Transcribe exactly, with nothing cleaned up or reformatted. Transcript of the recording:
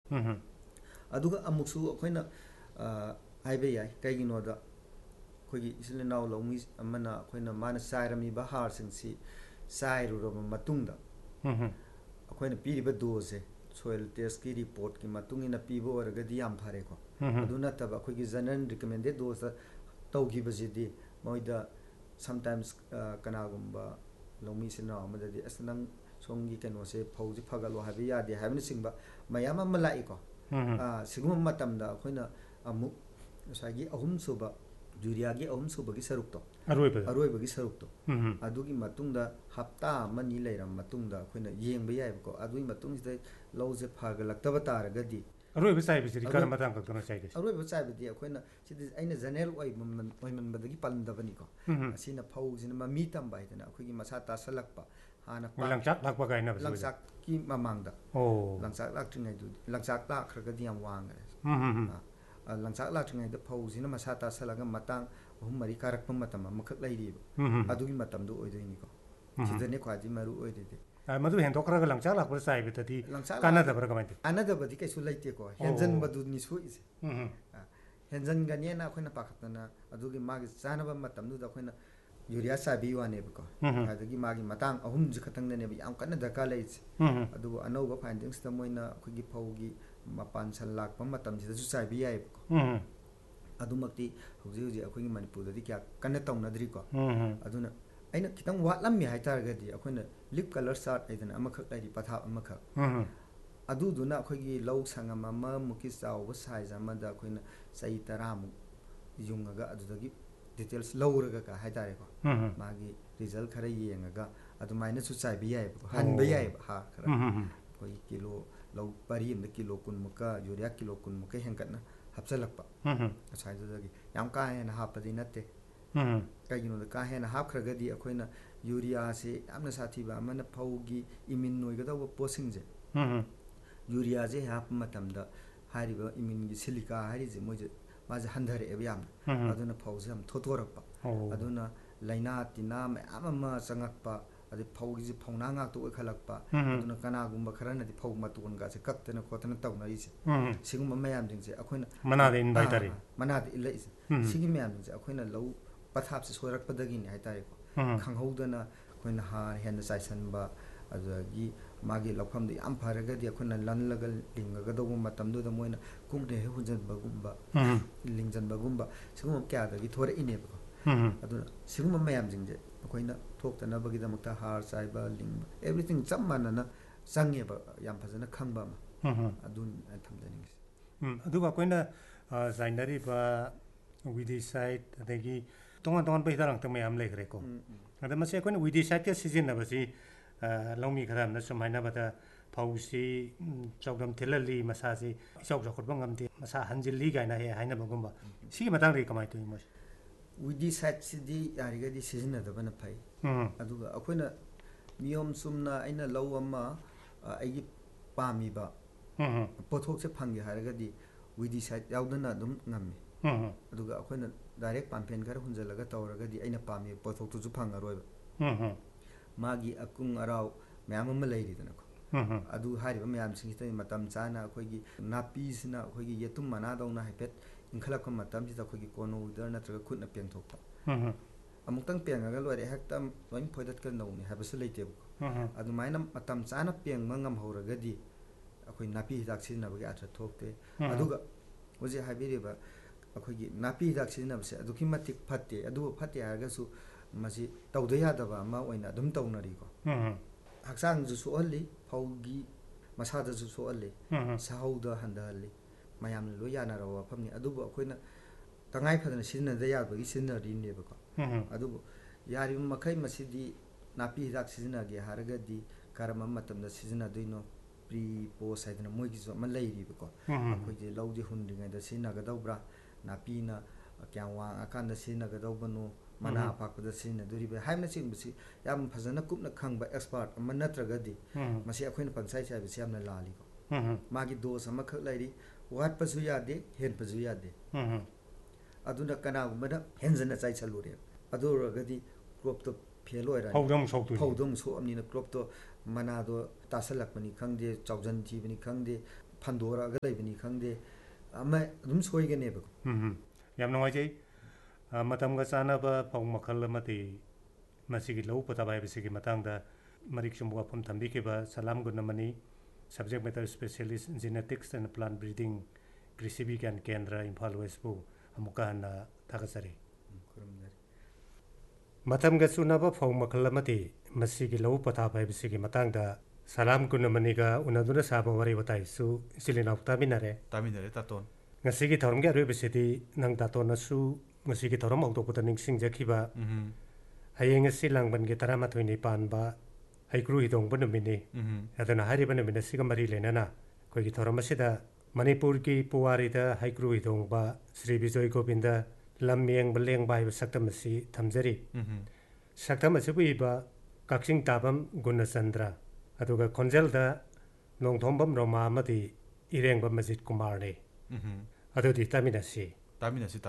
ꯑꯗꯨꯒ ꯑꯃꯨꯛꯁꯨ ꯑꯩꯈꯣꯏꯅ ꯍꯥꯏꯕ ꯌꯥꯏ ꯀꯩꯒꯤꯅꯣꯗ ꯑꯩꯈꯣꯏꯒꯤ ꯏꯆꯤꯜ ꯏꯅꯥꯎ ꯂꯧꯃꯤ ꯑꯃꯅ ꯑꯩꯈꯣꯏꯅ ꯃꯥꯅ ꯆꯥꯏꯔꯝꯃꯤꯕ ꯍꯥꯔꯁꯤꯡꯁꯤ ꯆꯥꯏꯔꯨꯔꯕ ꯃꯇꯨꯡꯗ ꯑꯩꯈꯣꯏꯅ ꯄꯤꯔꯤꯕ ꯗꯣꯁꯁꯦ ꯁꯣꯏꯜ ꯇꯦꯁꯀꯤ ꯔꯤꯄꯣꯔꯠꯀꯤ ꯃꯇꯨꯡ ꯏꯟꯅ ꯄꯤꯕ ꯑꯣꯏꯔꯒꯗꯤ ꯌꯥꯝ ꯐꯔꯦꯀꯣ ꯑꯗꯨ ꯅꯠꯇꯕ ꯑꯩꯈꯣꯏꯒꯤ ꯖꯅꯔꯦꯜ ꯔꯤꯀꯃꯦꯟꯗꯦꯠ ꯗꯣꯁꯇ ꯇꯧꯈꯤꯕꯁꯤꯗꯤ ꯃꯣꯏꯗ ꯁꯝꯇꯥꯏꯝꯁ ꯀꯅꯥꯒꯨꯝꯕ ꯂꯧꯃꯤ ꯏꯆꯤꯜ ꯏꯅꯥꯎ ꯑꯃꯗꯗꯤ ꯑꯁ ꯅꯪ ꯁꯣꯝꯒꯤ ꯀꯩꯅꯣꯁꯦ ꯐꯧꯁꯦ ꯐꯒꯠꯂꯣ ꯍꯥꯏꯕ ꯌꯥꯗꯦ ꯍꯥꯏꯕꯅꯆꯤꯡꯕ ꯃꯌꯥꯝ ꯑꯃ ꯂꯥꯛꯏꯀꯣ ꯁꯤꯒꯨꯝꯕ ꯃꯇꯝꯗ ꯑꯩꯈꯣꯏꯅ ꯑꯃꯨꯛ ꯉꯁꯥꯏꯒꯤ ꯑꯍꯨꯝꯁꯨꯕ ꯌꯨꯔꯤꯌꯥꯒꯤ ꯑꯍꯨꯝꯁꯨꯕꯒꯤ ꯁꯔꯨꯛꯇꯣ ꯑꯔꯣꯏꯕꯒꯤ ꯁꯔꯨꯛꯇꯣ ꯑꯗꯨꯒꯤ ꯃꯇꯨꯡꯗ ꯍꯞꯇꯥ ꯑꯃꯅꯤ ꯂꯩꯔꯕ ꯃꯇꯨꯡꯗ ꯑꯩꯈꯣꯏꯅ ꯌꯦꯡꯕ ꯌꯥꯏꯕꯀꯣ ꯑꯗꯨꯒꯤ ꯃꯇꯨꯡꯁꯤꯗ ꯂꯧꯁꯦ ꯐꯒꯠꯂꯛꯇꯕ ꯇꯥꯔꯒꯗꯤ ꯑꯔꯣꯏꯕ ꯆꯥꯏꯕꯁꯤꯗꯤ ꯀꯔꯝꯕ ꯃꯇꯥꯡ ꯈꯛꯇꯅꯣ ꯆꯥꯏꯗꯣꯏꯁꯦ ꯑꯔꯣꯏꯕ ꯆꯥꯏꯕꯗꯤ ꯑꯩꯈꯣꯏꯅ ꯁꯤꯗꯤ ꯑꯩꯅ ꯖꯦꯅꯔꯦꯜ ꯑꯣꯏꯃꯟꯕꯗꯒꯤ ꯄꯟꯗꯕꯅꯤꯀꯣ ꯑꯁꯤꯅ ꯐꯧꯁꯤꯅ ꯃꯃꯤ ꯇꯝꯕ ꯍꯥꯏꯗꯅ ꯑꯩꯈꯣꯏꯒꯤ ꯃꯁꯥ ꯇꯥꯁꯜꯂꯛꯄ ꯍꯥꯟꯅ ꯂꯪꯆꯥꯛ ꯂꯥꯛꯄ ꯀꯥꯏꯅꯕꯁꯨ ꯂꯪꯆꯥꯛꯀꯤ ꯃꯃꯥꯡꯗ ꯂꯪꯆꯥꯛ ꯂꯥꯛꯇ꯭ꯔꯤꯉꯩꯗꯨꯗꯤ ꯂꯪꯆꯥꯛ ꯂꯥꯛꯈ꯭ꯔꯒꯗꯤ ꯌꯥꯝ ꯋꯥꯡꯈ꯭ꯔꯦ ꯂꯪꯆꯥꯛ ꯂꯥꯛꯇ꯭ꯔꯤꯉꯩꯗ ꯐꯧꯁꯤꯅ ꯃꯁꯥ ꯇꯥꯁꯜꯂꯒ ꯃꯇꯥꯡ ꯑꯍꯨꯝ ꯃꯔꯤ ꯀꯥꯔꯛꯄ ꯃꯇꯝ ꯑꯃꯈꯛ ꯂꯩꯔꯤꯕ ꯑꯗꯨꯒꯤ ꯃꯇꯝꯗꯨ ꯑꯣꯏꯗꯣꯏꯅꯤꯀꯣ ꯁꯤꯗꯅꯦ ꯈ꯭ꯋꯥꯏꯗꯒꯤ ꯃꯔꯨ ꯑꯣꯏꯔꯤꯗꯤ ꯃꯗꯨ ꯍꯦꯟꯗꯣꯛꯈ꯭ꯔꯒ ꯂꯪꯆꯥꯛ ꯂꯥꯛꯄꯗ ꯆꯥꯏꯕꯗꯗꯤ ꯀꯥꯟꯅꯗꯕ꯭ꯔꯥ ꯀꯃꯥꯏꯅ ꯇꯧꯋꯤ ꯀꯥꯟꯅꯗꯕꯗꯤ ꯀꯩꯁꯨ ꯂꯩꯇꯦꯀꯣ ꯍꯦꯟꯖꯟꯕꯗꯨꯅꯤ ꯁꯣꯛꯏꯁꯦ ꯍꯦꯟꯖꯟꯒꯅꯦꯅ ꯑꯩꯈꯣꯏꯅ ꯄꯥꯈꯠꯇꯅ ꯑꯗꯨꯒꯤ ꯃꯥꯒꯤ ꯆꯥꯅꯕ ꯃꯇꯝꯗꯨꯗ ꯑꯩꯈꯣꯏꯅ ꯌꯨꯔꯤꯌꯥ ꯆꯥꯏꯕꯤꯌꯨ ꯋꯥꯅꯦꯕꯀꯣ ꯑꯗꯒꯤ ꯃꯥꯒꯤ ꯃꯇꯥꯡ ꯑꯍꯨꯝꯁꯤ ꯈꯛꯇꯪꯗꯅꯦꯕ ꯌꯥꯝ ꯀꯟꯅ ꯗꯔꯀꯥꯔ ꯂꯩꯔꯤꯁꯦ ꯑꯗꯨꯕꯨ ꯑꯅꯧꯕ ꯐꯥꯏꯟꯗꯤꯡꯁꯤꯗ ꯃꯣꯏꯅ ꯑꯩꯈꯣꯏꯒꯤ ꯐꯧꯒꯤ ꯃꯄꯥꯟ ꯁꯟ ꯂꯥꯛꯄ ꯃꯇꯝꯁꯤꯗꯁꯨ ꯆꯥꯏꯕ ꯌꯥꯏꯑꯕꯀꯣ ꯑꯗꯨꯃꯛꯇꯤ ꯍꯧꯖꯤꯛ ꯍꯧꯖꯤꯛ ꯑꯩꯈꯣꯏꯒꯤ ꯃꯅꯤꯄꯨꯔꯗꯗꯤ ꯀꯌꯥ ꯀꯟꯅ ꯇꯧꯅꯗ꯭ꯔꯤꯀꯣ ꯑꯗꯨꯅ ꯑꯩꯅ ꯈꯤꯇꯪ ꯋꯥꯠꯂꯝꯃꯤ ꯍꯥꯏꯇꯥꯔꯒꯗꯤ ꯑꯩꯈꯣꯏꯅ ꯂꯤꯞ ꯀꯂꯔ ꯆꯥꯔꯠ ꯍꯥꯏꯗꯅ ꯑꯃꯈꯛ ꯂꯩꯔꯤ ꯄꯊꯥꯞ ꯑꯃꯈꯛ ꯑꯗꯨꯗꯨꯅ ꯑꯩꯈꯣꯏꯒꯤ ꯂꯧ ꯁꯪꯉꯝ ꯑꯃꯃꯨꯛꯀꯤ ꯆꯥꯎꯕ ꯁꯥꯏꯖ ꯑꯃꯗ ꯑꯩꯈꯣꯏꯅ ꯆꯍꯤ ꯇꯔꯥꯃꯨꯛ ꯌꯨꯡꯉꯒ ꯑꯗꯨꯗꯒꯤ ꯗꯤꯇꯦꯜꯁ ꯂꯧꯔꯒ ꯍꯥꯏꯇꯥꯔꯦꯀꯣ ꯃꯥꯒꯤ ꯔꯤꯖꯜ ꯈꯔ ꯌꯦꯡꯉꯒ ꯑꯗꯨꯃꯥꯏꯅꯁꯨ ꯆꯥꯏꯕ ꯌꯥꯏꯑꯕꯀꯣ ꯍꯟꯕ ꯌꯥꯏꯑꯕ ꯍꯥꯔ ꯈꯔ ꯑꯩꯈꯣꯏꯒꯤ ꯀꯤꯂꯣ ꯂꯧ ꯄꯔꯤ ꯑꯃꯗ ꯀꯤꯂꯣ ꯀꯨꯟꯃꯨꯛꯀ ꯌꯨꯔꯤꯌꯥ ꯀꯤꯂꯣ ꯀꯨꯟꯃꯨꯛꯀ ꯍꯦꯟꯒꯠꯅ ꯍꯥꯞꯆꯤꯜꯂꯛꯄ ꯉꯁꯥꯏꯗꯨꯗꯒꯤ ꯌꯥꯝ ꯀꯥ ꯍꯦꯟꯅ ꯍꯥꯞꯄꯗꯤ ꯅꯠꯇꯦ ꯀꯩꯒꯤꯅꯣꯗ ꯀꯥ ꯍꯦꯟꯅ ꯍꯥꯞꯈ꯭ꯔꯒꯗꯤ ꯑꯩꯈꯣꯏꯅ ꯌꯨꯔꯤꯌꯥꯁꯤ ꯌꯥꯝꯅ ꯁꯥꯊꯤꯕ ꯑꯃꯅ ꯐꯧꯒꯤ ꯏꯃꯤꯟ ꯑꯣꯏꯒꯗꯧꯕ ꯄꯣꯠꯁꯤꯡꯁꯦ ꯌꯨꯔꯤꯌꯥꯁꯦ ꯍꯥꯞꯄ ꯃꯇꯝꯗ ꯍꯥꯏꯔꯤꯕ ꯏꯃꯤꯟꯒꯤ ꯁꯤꯂꯤꯀꯥ ꯍꯥꯏꯔꯤꯁꯦ ꯃꯣꯏꯁꯦ ꯃꯥꯁꯦ ꯍꯟꯊꯔꯛꯑꯦꯕ ꯌꯥꯝꯅ ꯑꯗꯨꯅ ꯐꯧꯁꯦ ꯌꯥꯝ ꯊꯣꯠꯇꯣꯔꯛꯄ ꯑꯗꯨꯅ ꯂꯩꯅꯥ ꯇꯤꯟꯅꯥ ꯃꯌꯥꯝ ꯑꯃ ꯆꯪꯉꯛꯄ ꯑꯗꯩ ꯐꯧꯒꯤꯁꯦ ꯐꯧꯅꯥ ꯉꯥꯛꯇ ꯑꯣꯏꯈꯠꯂꯛꯄ ꯑꯗꯨꯅ ꯀꯅꯥꯒꯨꯝꯕ ꯈꯔꯅꯗꯤ ꯐꯧ ꯃꯇꯣꯟꯒꯁꯦ ꯀꯛꯇꯅ ꯈꯣꯠꯇꯅ ꯇꯧꯅꯔꯤꯁꯦ ꯁꯤꯒꯨꯝꯕ ꯃꯌꯥꯝꯁꯤꯡꯁꯦ ꯑꯩꯈꯣꯏꯅ ꯃꯅꯥꯗ ꯏꯟꯕ ꯍꯥꯏꯇꯥꯔꯦ ꯃꯅꯥꯗ ꯏꯜꯂꯛꯏꯁꯦ ꯁꯤꯒꯤ ꯃꯌꯥꯝꯁꯤꯡꯁꯦ ꯑꯩꯈꯣꯏꯅ ꯂꯧ ꯄꯊꯥꯞꯁꯦ ꯁꯣꯏꯔꯛꯄꯗꯒꯤꯅꯤ ꯍꯥꯏꯇꯥꯔꯦꯀꯣ ꯈꯪꯍꯧꯗꯅ ꯑꯩꯈꯣꯏꯅ ꯍꯥꯔ ꯍꯦꯟꯅ ꯆꯥꯏꯁꯟꯕ ꯑꯗꯨꯗꯒꯤ ꯃꯥꯒꯤ ꯂꯧꯐꯝꯗꯣ ꯌꯥꯝ ꯐꯔꯒꯗꯤ ꯑꯩꯈꯣꯏꯅ ꯂꯜꯂꯒ ꯂꯤꯡꯒꯗꯧꯕ ꯃꯇꯝꯗꯨꯗ ꯃꯣꯏꯅ ꯀꯨꯡꯅ ꯍꯦꯛ ꯍꯨꯟꯖꯟꯕꯒꯨꯝꯕ ꯂꯤꯡꯖꯟꯕꯒꯨꯝꯕ ꯁꯤꯒꯨꯝꯕ ꯀꯌꯥꯗꯒꯤ ꯊꯣꯔꯛꯏꯅꯦꯕꯀꯣ ꯑꯗꯨꯅ ꯁꯤꯒꯨꯝꯕ ꯃꯌꯥꯝꯁꯤꯡꯁꯦ ꯑꯩꯈꯣꯏꯅ ꯊꯣꯛꯇꯅꯕꯒꯤꯗꯃꯛꯇ ꯍꯥꯔ ꯆꯥꯏꯕ ꯂꯤꯡꯕ ꯑꯦꯕ꯭ꯔꯤꯊꯤꯡ ꯆꯞ ꯃꯥꯟꯅꯅ ꯆꯪꯉꯦꯕ ꯌꯥꯝ ꯐꯖꯅ ꯈꯪꯕ ꯑꯃ ꯑꯗꯨꯅꯤ ꯑꯩꯅ ꯊꯝꯖꯅꯤꯡꯉꯤꯁꯦ ꯑꯗꯨꯒ ꯑꯩꯈꯣꯏꯅ ꯆꯥꯏꯅꯔꯤꯕ ꯋꯤꯗꯤꯁꯥꯏꯠ ꯑꯗꯒꯤ ꯇꯣꯉꯥꯟ ꯇꯣꯉꯥꯟꯕ ꯍꯤꯗꯥꯛ ꯂꯥꯡꯊꯛ ꯃꯌꯥꯝ ꯂꯩꯈ꯭ꯔꯦꯀꯣ ꯑꯗ ꯃꯁꯤ ꯑꯩꯈꯣꯏꯅ ꯋꯤꯗꯤꯁꯥꯏꯠꯀ ꯁꯤꯖꯤꯟꯅꯕꯁꯤ ꯂꯧꯃꯤ ꯈꯔ ꯑꯃꯅ ꯁꯨꯝ ꯍꯥꯏꯅꯕꯗ ꯐꯧꯁꯤ ꯆꯥꯎꯗꯝ ꯊꯤꯜꯍꯜꯂꯤ ꯃꯁꯥꯁꯤ ꯏꯆꯥꯎ ꯆꯥꯎꯈꯠꯄ ꯉꯝꯗꯦ ꯃꯁꯥ ꯍꯟꯖꯤꯜꯂꯤ ꯀꯥꯏꯅ ꯍꯦꯛ ꯍꯥꯏꯅꯕꯒꯨꯝꯕ ꯁꯤꯒꯤ ꯃꯇꯥꯡꯗꯗꯤ ꯀꯃꯥꯏꯅ ꯇꯧꯋꯤ ꯃꯣꯏꯁꯦ ꯋꯤꯗꯤꯁꯥꯏꯠꯁꯤꯗꯤ ꯌꯥꯔꯤꯈꯩꯗꯤ ꯁꯤꯖꯤꯟꯅꯗꯕꯅ ꯐꯩ ꯑꯗꯨꯒ ꯑꯩꯈꯣꯏꯅ ꯅꯤꯌꯣꯝ ꯆꯨꯝꯅ ꯑꯩꯅ ꯂꯧ ꯑꯃ ꯑꯩꯒꯤ ꯄꯥꯝꯃꯤꯕ ꯄꯣꯠꯊꯣꯛꯁꯦ ꯐꯪꯒꯦ ꯍꯥꯏꯔꯒꯗꯤ ꯋꯤꯗꯤꯁꯥꯏꯠ ꯌꯥꯎꯗꯅ ꯑꯗꯨꯝ ꯉꯝꯃꯤ ꯑꯗꯨꯒ ꯑꯩꯈꯣꯏꯅ ꯗꯥꯏꯔꯦꯛ ꯄꯥꯝꯐꯦꯟ ꯈꯔ ꯍꯨꯟꯖꯜꯂꯒ ꯇꯧꯔꯒꯗꯤ ꯑꯩꯅ ꯄꯥꯝꯃꯤꯕ ꯄꯣꯠꯊꯣꯛꯇꯨꯁꯨ ꯐꯪꯉꯔꯣꯏꯕ ꯃꯥꯒꯤ ꯑꯀꯨꯡ ꯑꯔꯥꯎ ꯃꯌꯥꯝ ꯑꯃ ꯂꯩꯔꯤꯗꯅꯀꯣ ꯑꯗꯨ ꯍꯥꯏꯔꯤꯕ ꯃꯌꯥꯝꯁꯤꯡꯁꯤꯗ ꯃꯇꯝ ꯆꯥꯅ ꯑꯩꯈꯣꯏꯒꯤ ꯅꯥꯄꯤꯁꯤꯅ ꯑꯩꯈꯣꯏꯒꯤ ꯌꯦꯇꯨꯝ ꯃꯅꯥꯗꯧꯅ ꯍꯥꯏꯐꯦꯠ ꯏꯟꯈꯠꯂꯛꯄ ꯃꯇꯝꯁꯤꯗ ꯑꯩꯈꯣꯏꯒꯤ ꯀꯣꯅꯣꯋꯤꯗꯔ ꯅꯠꯇ꯭ꯔꯒ ꯈꯨꯠꯅ ꯄꯦꯡꯊꯣꯛꯄ ꯑꯃꯨꯛꯇꯪ ꯄꯦꯡꯉꯒ ꯂꯣꯏꯔꯦ ꯍꯦꯛꯇ ꯂꯣꯏ ꯐꯣꯏꯗꯠꯀꯗꯧꯅꯤ ꯍꯥꯏꯕꯁꯨ ꯂꯩꯇꯦꯕꯀꯣ ꯑꯗꯨꯃꯥꯏꯅ ꯃꯇꯝ ꯆꯥꯅ ꯄꯦꯡꯕ ꯉꯝꯍꯧꯔꯒꯗꯤ ꯑꯩꯈꯣꯏ ꯅꯥꯄꯤ ꯍꯤꯗꯥꯛ ꯁꯤꯖꯤꯟꯅꯕꯒꯤ ꯑꯥꯔꯊ ꯊꯣꯛꯇꯦ ꯑꯗꯨꯒ ꯍꯧꯖꯤꯛ ꯍꯥꯏꯕꯤꯔꯤꯕ ꯑꯩꯈꯣꯏꯒꯤ ꯅꯥꯄꯤ ꯍꯤꯗꯥꯛ ꯁꯤꯖꯤꯟꯅꯕꯁꯦ ꯑꯗꯨꯛꯀꯤ ꯃꯇꯤꯛ ꯐꯠꯇꯦ ꯑꯗꯨꯕꯨ ꯐꯠꯇꯦ ꯍꯥꯏꯔꯒꯁꯨ ꯃꯁꯤ ꯇꯧꯗ ꯌꯥꯗꯕ ꯑꯃ ꯑꯣꯏꯅ ꯑꯗꯨꯝ ꯇꯧꯅꯔꯤꯀꯣ ꯍꯛꯆꯥꯡꯁꯨ ꯁꯣꯛꯍꯜꯂꯤ ꯐꯧꯒꯤ ꯃꯁꯥꯗꯁꯨ ꯁꯣꯛꯍꯜꯂꯤ ꯁꯍꯧꯗ ꯍꯟꯊꯍꯜꯂꯤ ꯃꯌꯥꯝꯅ ꯂꯣꯏ ꯌꯥꯅꯔꯕ ꯋꯥꯐꯝꯅꯤ ꯑꯗꯨꯕꯨ ꯑꯩꯈꯣꯏꯅ ꯇꯉꯥꯏ ꯐꯗꯅ ꯁꯤꯖꯤꯟꯅꯗ ꯌꯥꯗꯕꯒꯤ ꯁꯤꯖꯤꯟꯅꯔꯤꯅꯦꯕꯀꯣ ꯑꯗꯨꯕꯨ ꯌꯥꯔꯤꯕ ꯃꯈꯩ ꯃꯁꯤꯗꯤ ꯅꯥꯄꯤ ꯍꯤꯗꯥꯛ ꯁꯤꯖꯤꯟꯅꯒꯦ ꯍꯥꯏꯔꯒꯗꯤ ꯀꯔꯝꯕ ꯃꯇꯝꯗ ꯁꯤꯖꯤꯟꯅꯗꯣꯏꯅꯣ ꯄ꯭ꯔꯤ ꯄꯣꯁ ꯍꯥꯏꯗꯅ ꯃꯣꯏꯒꯤꯁꯨ ꯑꯃ ꯂꯩꯔꯤꯕꯀꯣ ꯑꯩꯈꯣꯏꯁꯦ ꯂꯧꯁꯦ ꯍꯨꯟꯗ꯭ꯔꯤꯉꯩꯗ ꯁꯤꯖꯤꯟꯅꯒꯗꯧꯕ꯭ꯔꯥ ꯅꯥꯄꯤꯅ ꯀꯌꯥꯝ ꯋꯥꯡꯉꯀꯥꯟꯗ ꯁꯤꯖꯤꯟꯅꯒꯗꯧꯕꯅꯣ ꯃꯅꯥ ꯑꯄꯥꯛꯄꯗ ꯁꯤꯖꯤꯟꯅꯗꯣꯔꯤꯕ ꯍꯥꯏꯕꯅꯆꯤꯡꯕꯁꯤ ꯌꯥꯝ ꯐꯖꯅ ꯀꯨꯞꯅ ꯈꯪꯕ ꯑꯦꯛꯁꯄꯥꯔꯠ ꯑꯃ ꯅꯠꯇ꯭ꯔꯒꯗꯤ ꯃꯁꯤ ꯑꯩꯈꯣꯏꯅ ꯄꯪꯆꯥꯏ ꯆꯥꯏꯕꯁꯤ ꯌꯥꯝꯅ ꯂꯥꯜꯂꯤꯀꯣ ꯃꯥꯒꯤ ꯗꯣꯁ ꯑꯃꯈꯛ ꯂꯩꯔꯤ ꯋꯥꯠꯄꯁꯨ ꯌꯥꯗꯦ ꯍꯦꯟꯕꯁꯨ ꯌꯥꯗꯦ ꯑꯗꯨꯅ ꯀꯅꯥꯒꯨꯝꯕꯅ ꯍꯦꯟꯖꯟꯅ ꯆꯥꯏꯁꯜꯂꯨꯔꯦ ꯑꯗꯨ ꯑꯣꯏꯔꯒꯗꯤ ꯀ꯭ꯔꯣꯞꯇꯣ ꯐꯦꯜ ꯑꯣꯏꯔꯅꯤ ꯐꯧꯗꯣ ꯑꯃꯨꯛ ꯁꯣꯛꯑꯕꯅꯤꯅ ꯀ꯭ꯔꯣꯞꯇꯣ ꯃꯅꯥꯗꯣ ꯇꯥꯁꯜꯂꯛꯄꯅꯤ ꯈꯪꯗꯦ ꯆꯥꯎꯖꯟ ꯊꯤꯕꯅꯤ ꯈꯪꯗꯦ ꯐꯟꯗꯣꯔꯛꯑꯒ ꯂꯩꯕꯅꯤ ꯈꯪꯗꯦ ꯑꯃ ꯑꯗꯨꯝ ꯁꯣꯏꯒꯅꯦꯕ ꯌꯥꯝ ꯅꯨꯡꯉꯥꯏꯖꯩ ꯃꯇꯝꯒ ꯆꯥꯟꯅꯕ ꯐꯧ ꯃꯈꯜ ꯑꯃꯗꯤ ꯃꯁꯤꯒꯤ ꯂꯧꯎ ꯄꯣꯊꯥꯕ ꯍꯥꯏꯕꯁꯤꯒꯤ ꯃꯇꯥꯡꯗ ꯃꯔꯤꯛ ꯆꯨꯝꯕ ꯋꯥꯐꯝ ꯊꯝꯕꯤꯈꯤꯕ ꯁꯂꯥꯝ ꯒꯨꯅꯃꯅꯤ subject matter specialist genetics and plan breeding ꯀ꯭ꯔꯤꯁꯤ ꯕꯤꯒ꯭ꯌꯥꯟ ꯀꯦꯟꯗ꯭ꯔ ꯏꯝꯐꯥꯜ ꯋꯦꯁꯄꯨ ꯑꯃꯨꯛꯀ ꯍꯟꯅ ꯊꯥꯒꯠꯆꯔꯤ ꯃꯇꯝꯒ ꯆꯨꯅꯕ ꯐꯧ ꯃꯈꯜ ꯑꯃꯗꯤ ꯃꯁꯤꯒꯤ ꯂꯧꯎ ꯄꯣꯊꯥꯕ ꯍꯥꯏꯕꯁꯤꯒꯤ ꯃꯇꯥꯡꯗ ꯁꯂꯥꯝ ꯒꯨꯅꯃꯅꯤꯒ ꯎꯅꯗꯨꯅ ꯁꯥꯕ ꯋꯥꯔꯤ ꯋꯥꯇꯥꯏꯁꯨ ꯏꯆꯤꯜ ꯏꯅꯥꯎ ꯇꯥꯃꯤꯟꯅꯔꯦ ꯇꯥꯃꯤꯟꯅꯔꯦ ꯇꯥꯇꯣꯟ ꯉꯁꯤꯒꯤ ꯊꯧꯔꯝꯒꯤ ꯑꯔꯣꯏꯕꯁꯤꯗꯤ ꯅꯪ ꯇꯥꯇꯣꯟꯅꯁꯨ ꯉꯁꯤꯒꯤ ꯊꯧꯔꯝ ꯍꯧꯗꯣꯛꯄꯗ ꯅꯤꯡꯁꯤꯡꯖꯈꯤꯕ ꯍꯌꯦꯡ ꯑꯁꯤ ꯂꯥꯡꯕꯟꯒꯤ ꯇꯔꯥꯃꯥꯊꯣꯏꯅꯤ ꯄꯥꯟꯕ ꯍꯩꯀ꯭ꯔꯨ ꯍꯤꯗꯣꯡꯕ ꯅꯨꯃꯤꯠꯅꯤ ꯑꯗꯨꯅ ꯍꯥꯏꯔꯤꯕ ꯅꯨꯃꯤꯠ ꯑꯁꯤꯒ ꯃꯔꯤ ꯂꯩꯅꯅ ꯑꯩꯈꯣꯏꯒꯤ ꯊꯧꯔꯝ ꯑꯁꯤꯗ ꯃꯅꯤꯄꯨꯔꯒꯤ ꯄꯨꯋꯥꯔꯤꯗ ꯍꯩꯀ꯭ꯔꯨ ꯍꯤꯗꯣꯡꯕ ꯁ꯭ꯔꯤ ꯕꯤꯖꯣꯏ ꯒꯣꯕꯤꯟꯗ ꯂꯝ ꯌꯦꯡꯕ ꯂꯦꯡꯕ ꯍꯥꯏꯕ ꯁꯛꯇꯝ ꯑꯁꯤ ꯊꯝꯖꯔꯤ ꯁꯛꯇꯝ ꯑꯁꯤꯕꯨ ꯏꯕ ꯀꯛꯆꯤꯡ ꯇꯥꯕꯝ ꯒꯨꯅꯆꯟꯗ꯭ꯔ ꯑꯗꯨꯒ ꯈꯣꯟꯖꯦꯜꯗ ꯅꯣꯡꯊꯣꯝꯕꯝ ꯔꯣꯃꯥ ꯑꯃꯗꯤ ꯏꯔꯦꯡꯕ ꯃꯖꯤꯠ ꯀꯨꯃꯥꯔꯅꯤ ꯑꯗꯨꯗꯤ ꯇꯥꯃꯤꯟꯅꯁꯤ ꯇꯥꯃꯤꯟꯅꯁꯤ